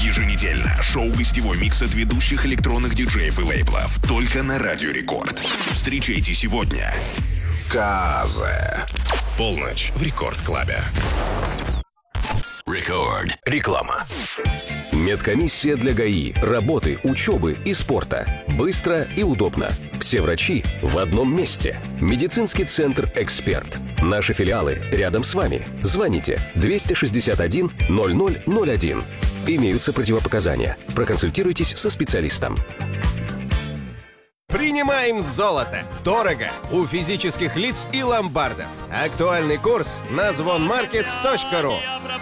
Еженедельно шоу-гостевой микс от ведущих электронных диджеев и лейблов только на Радио Рекорд. Встречайте сегодня Казе. Полночь в Рекорд-клабе. Рекорд. Реклама. Медкомиссия для ГАИ, работы, учебы и спорта. Быстро и удобно. Все врачи в одном месте. Медицинский центр «Эксперт». Наши филиалы рядом с вами. Звоните 261 0001. Имеются противопоказания. Проконсультируйтесь со специалистом. Принимаем золото. Дорого. У физических лиц и ломбардов. Актуальный курс на звонmarket.ru.